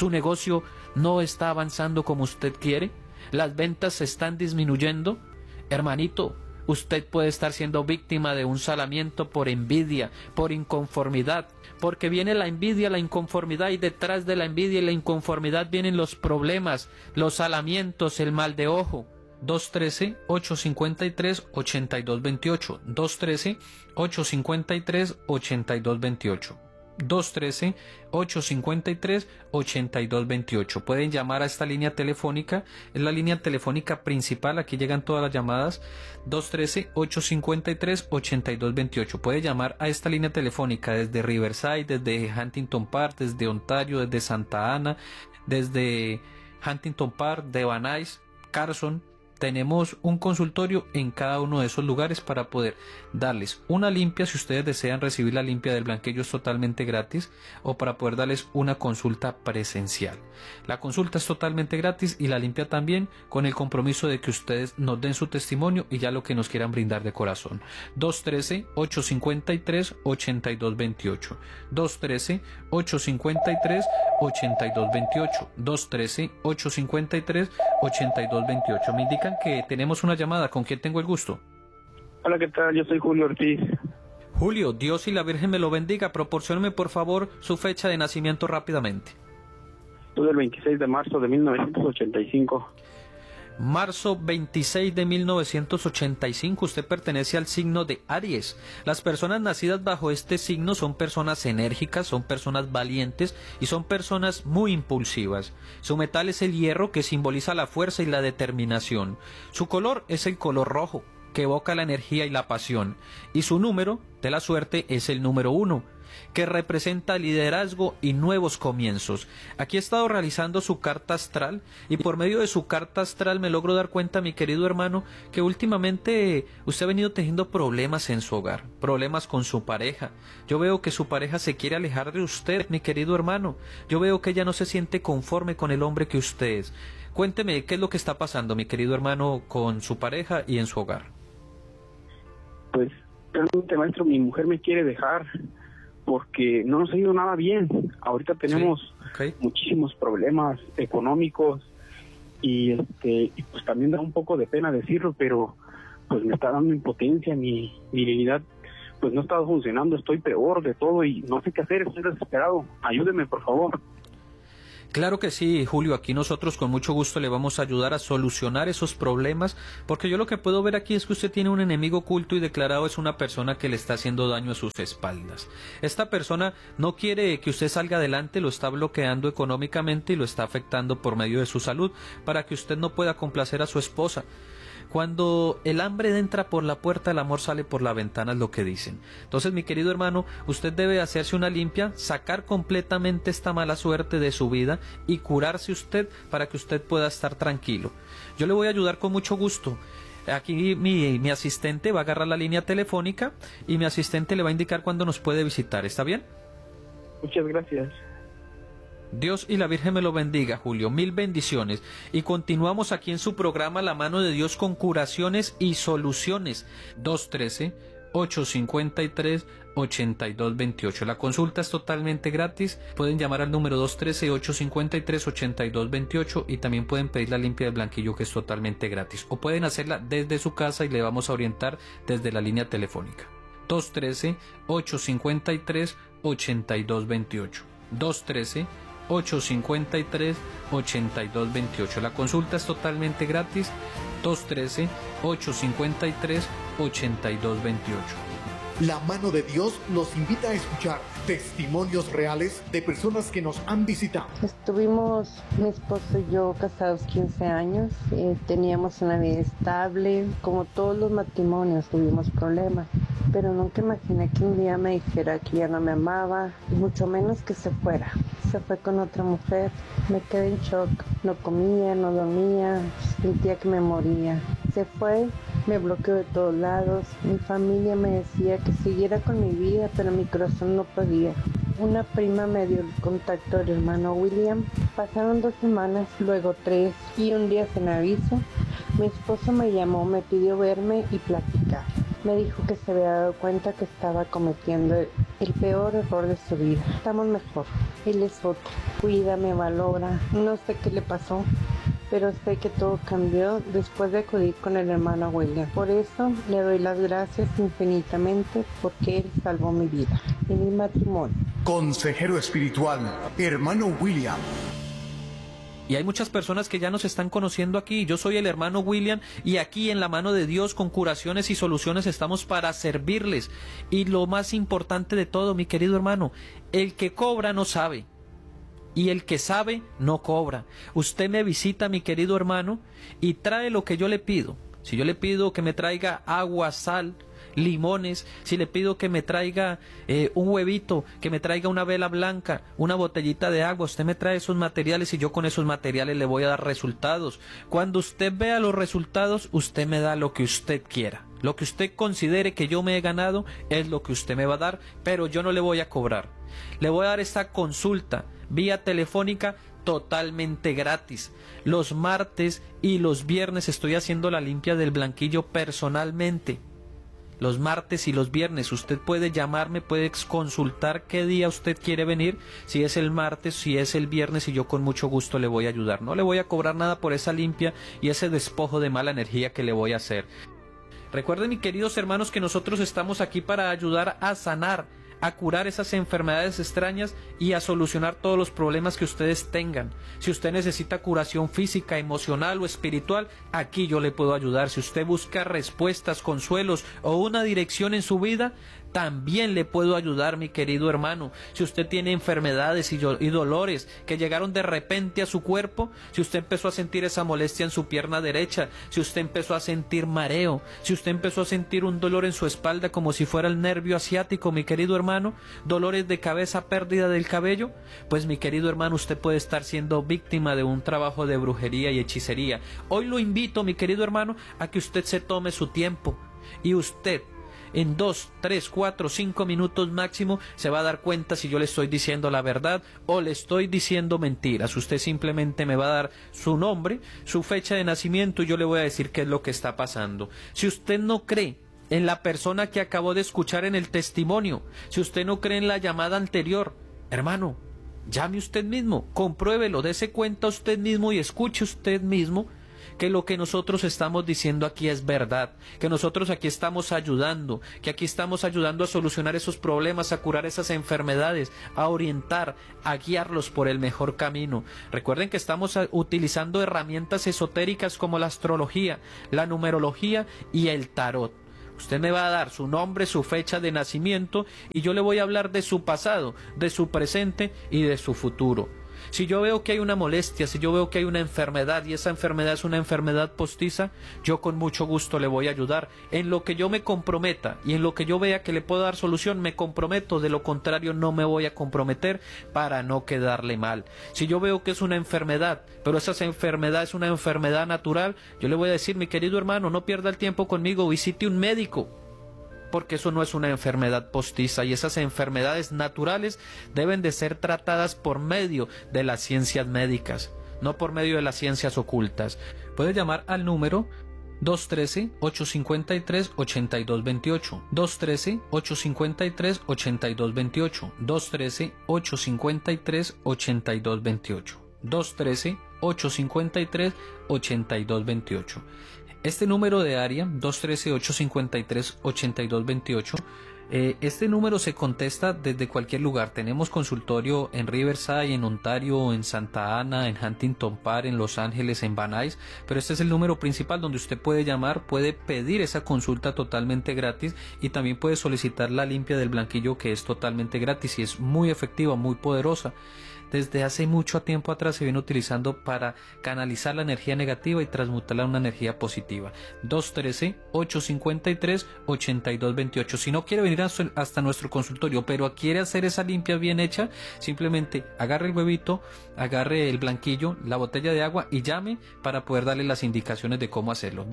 no está avanzando como usted quiere, las ventas se están disminuyendo, hermanito, usted puede estar siendo víctima de un salamiento por envidia, por inconformidad, porque viene la envidia, la inconformidad, y detrás de la envidia y la inconformidad vienen los problemas, los salamientos, el mal de ojo. 213-853-8228, 213-853-8228. 213-853-8228. Pueden llamar a esta línea telefónica, es la línea telefónica principal, aquí llegan todas las llamadas. 213-853-8228. Puede llamar a esta línea telefónica desde Riverside, desde Huntington Park, desde Ontario, desde Santa Ana, desde Huntington Park, de Van Nuys, Carson. Tenemos un consultorio en cada uno de esos lugares para poder darles una limpia, si ustedes desean recibir la limpia del blanquillo es totalmente gratis, o para poder darles una consulta presencial. La consulta es totalmente gratis y la limpia también, con el compromiso de que ustedes nos den su testimonio y ya lo que nos quieran brindar de corazón. 213-853-8228. 213-853-8228. 213-853-8228. Me indican que tenemos una llamada. ¿Con quién tengo el gusto? Hola, ¿qué tal? Yo soy Julio Ortiz. Julio, Dios y la Virgen me lo bendiga. Proporcióneme por favor su fecha de nacimiento rápidamente. Soy el 26 de marzo de 1985. Marzo 26 de 1985, usted pertenece al signo de Aries. Las personas nacidas bajo este signo son personas enérgicas, son personas valientes y son personas muy impulsivas. Su metal es el hierro, que simboliza la fuerza y la determinación. Su color es el color rojo, que evoca la energía y la pasión. Y su número de la suerte es el número 1, que representa liderazgo y nuevos comienzos. Aquí he estado realizando su carta astral y por medio de su carta astral me logro dar cuenta, mi querido hermano, que últimamente usted ha venido teniendo problemas en su hogar, problemas con su pareja. Yo veo que su pareja se quiere alejar de usted, mi querido hermano. Yo veo que ella no se siente conforme con el hombre que usted es. Cuénteme qué es lo que está pasando, mi querido hermano, con su pareja y en su hogar. Pues realmente, maestro, mi mujer me quiere dejar porque no nos ha ido nada bien. Ahorita tenemos muchísimos problemas económicos y pues también da un poco de pena decirlo, pero pues me está dando impotencia, mi dignidad pues no está funcionando, estoy peor de todo y no sé qué hacer, estoy desesperado. Ayúdeme, por favor. Claro que sí, Julio, aquí nosotros con mucho gusto le vamos a ayudar a solucionar esos problemas, porque yo lo que puedo ver aquí es que usted tiene un enemigo oculto y declarado, es una persona que le está haciendo daño a sus espaldas. Esta persona no quiere que usted salga adelante, lo está bloqueando económicamente y lo está afectando por medio de su salud, para que usted no pueda complacer a su esposa. Cuando el hambre entra por la puerta, el amor sale por la ventana, es lo que dicen. Entonces, mi querido hermano, usted debe hacerse una limpia, sacar completamente esta mala suerte de su vida y curarse usted para que usted pueda estar tranquilo. Yo le voy a ayudar con mucho gusto. Aquí mi asistente va a agarrar la línea telefónica y mi asistente le va a indicar cuándo nos puede visitar. ¿Está bien? Muchas gracias. Dios y la Virgen me lo bendiga, Julio. Mil bendiciones. Y continuamos aquí en su programa La Mano de Dios con curaciones y soluciones. 213-853-8228. La consulta es totalmente gratis. Pueden llamar al número 213-853-8228 y también pueden pedir la limpia del blanquillo, que es totalmente gratis. O pueden hacerla desde su casa y le vamos a orientar desde la línea telefónica. 213-853-8228. 213-853-8228. La consulta es totalmente gratis. 213-853-8228. La Mano de Dios nos invita a escuchar testimonios reales de personas que nos han visitado. Estuvimos, mi esposo y yo, casados 15 años. Teníamos una vida estable. Como todos los matrimonios, tuvimos problemas. Pero nunca imaginé que un día me dijera que ya no me amaba, y mucho menos que se fuera. Se fue con otra mujer. Me quedé en shock. No comía, no dormía, sentía que me moría. Se fue, me bloqueó de todos lados. Mi familia me decía que siguiera con mi vida, pero mi corazón no podía. Una prima me dio el contacto del hermano William. Pasaron 2 semanas, luego 3, y un día sin aviso, mi esposo me llamó, me pidió verme y platicar. Me dijo que se había dado cuenta que estaba cometiendo el peor error de su vida. Estamos mejor. Él es otro. Cuida, me valora. No sé qué le pasó, pero sé que todo cambió después de acudir con el hermano William. Por eso le doy las gracias infinitamente, porque él salvó mi vida y mi matrimonio. Consejero espiritual, hermano William. Y hay muchas personas que ya nos están conociendo aquí. Yo soy el hermano William y aquí en La Mano de Dios con curaciones y soluciones estamos para servirles. Y lo más importante de todo, mi querido hermano, el que cobra no sabe. Y el que sabe no cobra. Usted me visita, mi querido hermano, y trae lo que yo le pido. Si yo le pido que me traiga agua, sal, limones, si le pido que me traiga un huevito, que me traiga una vela blanca, una botellita de agua, usted me trae esos materiales y yo con esos materiales le voy a dar resultados. Cuando usted vea los resultados, usted me da lo que usted quiera. Lo que usted considere que yo me he ganado es lo que usted me va a dar, pero yo no le voy a cobrar. Le voy a dar esta consulta vía telefónica totalmente gratis. Los martes y los viernes estoy haciendo la limpia del blanquillo personalmente. Los martes y los viernes usted puede llamarme, puede consultar qué día usted quiere venir, si es el martes, si es el viernes, y yo con mucho gusto le voy a ayudar. No le voy a cobrar nada por esa limpia y ese despojo de mala energía que le voy a hacer. Recuerden, mis queridos hermanos, que nosotros estamos aquí para ayudar a sanar, a curar esas enfermedades extrañas y a solucionar todos los problemas que ustedes tengan. Si usted necesita curación física, emocional o espiritual, aquí yo le puedo ayudar. Si usted busca respuestas, consuelos o una dirección en su vida, también le puedo ayudar, mi querido hermano. Si usted tiene enfermedades y dolores que llegaron de repente a su cuerpo, si usted empezó a sentir esa molestia en su pierna derecha, si usted empezó a sentir mareo, si usted empezó a sentir un dolor en su espalda como si fuera el nervio asiático, mi querido hermano, dolores de cabeza, pérdida del cabello, pues mi querido hermano, usted puede estar siendo víctima de un trabajo de brujería y hechicería. Hoy lo invito, mi querido hermano, a que usted se tome su tiempo y usted en 2, 3, 4, 5 minutos máximo se va a dar cuenta si yo le estoy diciendo la verdad o le estoy diciendo mentiras. Usted simplemente me va a dar su nombre, su fecha de nacimiento y yo le voy a decir qué es lo que está pasando. Si usted no cree en la persona que acabó de escuchar en el testimonio. Si usted no cree en la llamada anterior, hermano, llame usted mismo, compruébelo, dése cuenta usted mismo y escuche usted mismo que lo que nosotros estamos diciendo aquí es verdad, que nosotros aquí estamos ayudando, que aquí estamos ayudando a solucionar esos problemas, a curar esas enfermedades, a orientar, a guiarlos por el mejor camino. Recuerden que estamos utilizando herramientas esotéricas como la astrología, la numerología y el tarot. Usted me va a dar su nombre, su fecha de nacimiento y yo le voy a hablar de su pasado, de su presente y de su futuro. Si yo veo que hay una molestia, si yo veo que hay una enfermedad y esa enfermedad es una enfermedad postiza, yo con mucho gusto le voy a ayudar. En lo que yo me comprometa y en lo que yo vea que le puedo dar solución, me comprometo. De lo contrario, no me voy a comprometer para no quedarle mal. Si yo veo que es una enfermedad, pero esa enfermedad es una enfermedad natural, yo le voy a decir, mi querido hermano, no pierda el tiempo conmigo, visite un médico. Porque eso no es una enfermedad postiza y esas enfermedades naturales deben de ser tratadas por medio de las ciencias médicas, no por medio de las ciencias ocultas. Puede llamar al número 213-853-8228, 213-853-8228, 213-853-8228, 213-853-8228. Este número de área, 213-853-8228, este número se contesta desde cualquier lugar. Tenemos consultorio en Riverside, en Ontario, en Santa Ana, en Huntington Park, en Los Ángeles, en Van Nuys, pero este es el número principal donde usted puede llamar, puede pedir esa consulta totalmente gratis y también puede solicitar la limpia del blanquillo, que es totalmente gratis y es muy efectiva, muy poderosa. Desde hace mucho tiempo atrás se viene utilizando para canalizar la energía negativa y transmutarla a una energía positiva. 213-853-8228. Si no quiere venir hasta nuestro consultorio, pero quiere hacer esa limpia bien hecha, simplemente agarre el huevito, agarre el blanquillo, la botella de agua y llame para poder darle las indicaciones de cómo hacerlo.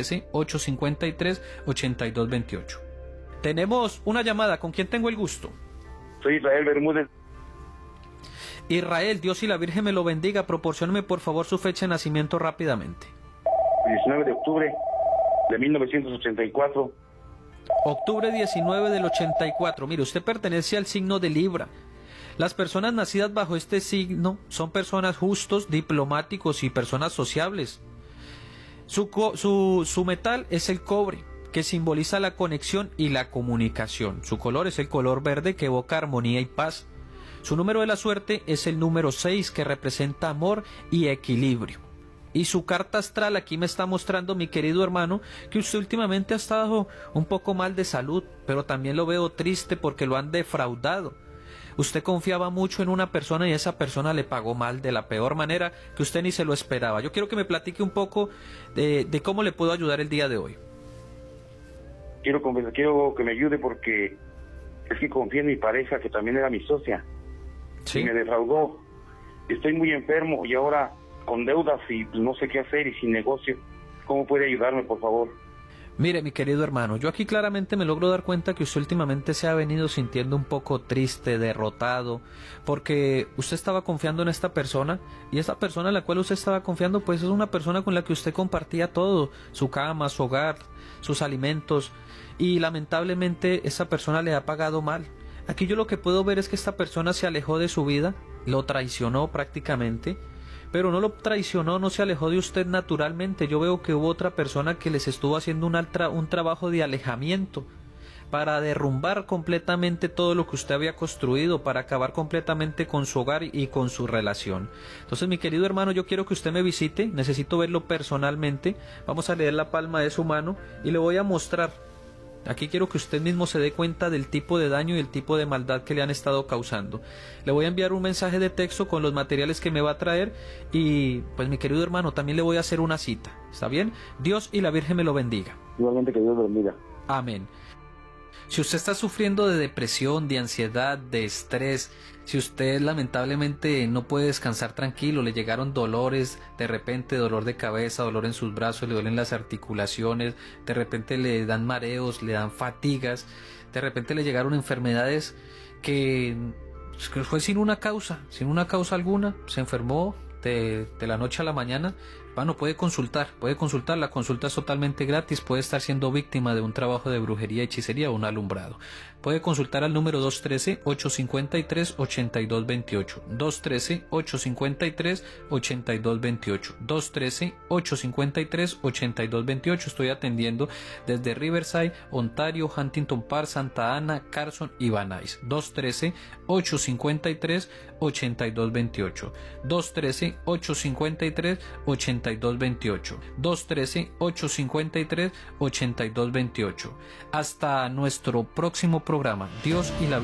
213-853-8228. Tenemos una llamada. ¿Con quién tengo el gusto? Soy Israel Bermúdez. Israel, Dios y la Virgen me lo bendiga. Proporcióneme por favor su fecha de nacimiento rápidamente. 19 de octubre de 1984. Octubre 19 del 84. Mire, usted pertenece al signo de Libra. Las personas nacidas bajo este signo son personas justos, diplomáticos y personas sociables. Su metal es el cobre, que simboliza la conexión y la comunicación. Su color es el color verde, que evoca armonía y paz. Su número de la suerte es el número 6, que representa amor y equilibrio. Y su carta astral aquí me está mostrando, mi querido hermano, que usted últimamente ha estado un poco mal de salud, pero también lo veo triste porque lo han defraudado. Usted confiaba mucho en una persona y esa persona le pagó mal de la peor manera que usted ni se lo esperaba. Yo quiero que me platique un poco de cómo le puedo ayudar el día de hoy. Quiero que me ayude porque es que confié en mi pareja, que también era mi socia. Sí. Y me defraudó. Estoy muy enfermo y ahora con deudas y pues no sé qué hacer y sin negocio. ¿Cómo puede ayudarme, por favor? Mire, mi querido hermano, yo aquí claramente me logro dar cuenta que usted últimamente se ha venido sintiendo un poco triste, derrotado, porque usted estaba confiando en esta persona y esta persona en la cual usted estaba confiando pues es una persona con la que usted compartía todo, su cama, su hogar, sus alimentos, y lamentablemente esa persona le ha pagado mal. Aquí yo lo que puedo ver es que esta persona se alejó de su vida, lo traicionó prácticamente, pero no lo traicionó, no se alejó de usted naturalmente. Yo veo que hubo otra persona que les estuvo haciendo un trabajo de alejamiento para derrumbar completamente todo lo que usted había construido, para acabar completamente con su hogar y con su relación. Entonces, mi querido hermano, yo quiero que usted me visite, necesito verlo personalmente. Vamos a leer la palma de su mano y le voy a mostrar. Aquí quiero que usted mismo se dé cuenta del tipo de daño y el tipo de maldad que le han estado causando. Le voy a enviar un mensaje de texto con los materiales que me va a traer y, pues, mi querido hermano, también le voy a hacer una cita. ¿Está bien? Dios y la Virgen me lo bendiga. Igualmente, que Dios lo bendiga. Amén. Si usted está sufriendo de depresión, de ansiedad, de estrés, si usted lamentablemente no puede descansar tranquilo, le llegaron dolores, de repente dolor de cabeza, dolor en sus brazos, le duelen las articulaciones, de repente le dan mareos, le dan fatigas, de repente le llegaron enfermedades que fue sin una causa alguna, se enfermó de la noche a la mañana, Bueno, puede consultar, la consulta es totalmente gratis, puede estar siendo víctima de un trabajo de brujería, hechicería o un alumbrado. Puede consultar al número 213-853-8228, 213-853-8228, 213-853-8228. Estoy atendiendo desde Riverside, Ontario, Huntington Park, Santa Ana, Carson y Van Nuys. 213-853-8228, 213-853-8228, 213-853-8228. Hasta nuestro próximo programa. Dios y la